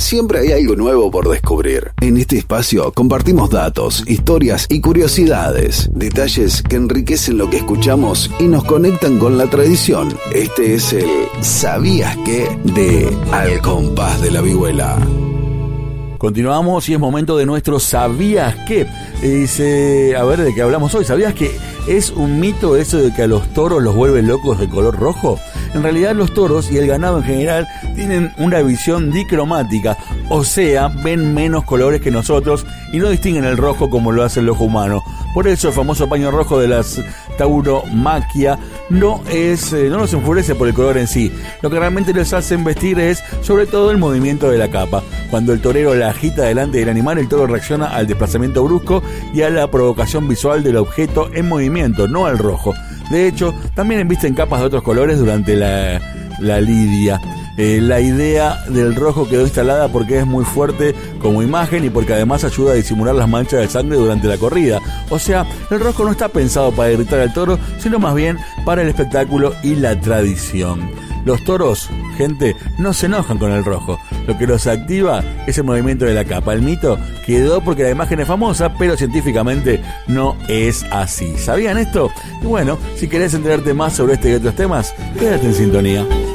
siempre hay algo nuevo por descubrir. En este espacio compartimos datos, historias y curiosidades, detalles que enriquecen lo que escuchamos y nos conectan con la tradición. Este es el ¿Sabías qué? De Al Compás de la Vihuela. Continuamos y es momento de nuestro ¿Sabías qué? Dice, a ver, ¿de qué hablamos hoy? ¿Sabías que es un mito eso de que a los toros los vuelve locos de color rojo? En realidad los toros y el ganado en general tienen una visión dicromática, o sea, ven menos colores que nosotros y no distinguen el rojo como lo hace el ojo humano. Por eso el famoso paño rojo de las tauromaquia no los enfurece por el color en sí. Lo que realmente les hacen vestir es sobre todo el movimiento de la capa. Cuando el torero la agita delante del animal, el toro reacciona al desplazamiento brusco y a la provocación visual del objeto en movimiento, no al rojo. De hecho, también embisten capas de otros colores durante la lidia. La idea del rojo quedó instalada porque es muy fuerte como imagen y porque además ayuda a disimular las manchas de sangre durante la corrida. O sea, el rojo no está pensado para irritar al toro, sino más bien para el espectáculo y la tradición. Los toros, gente, no se enojan con el rojo. Lo que los activa es el movimiento de la capa. El mito quedó porque la imagen es famosa, pero científicamente no es así. ¿Sabían esto? Y bueno, si querés enterarte más sobre este y otros temas, quédate en sintonía.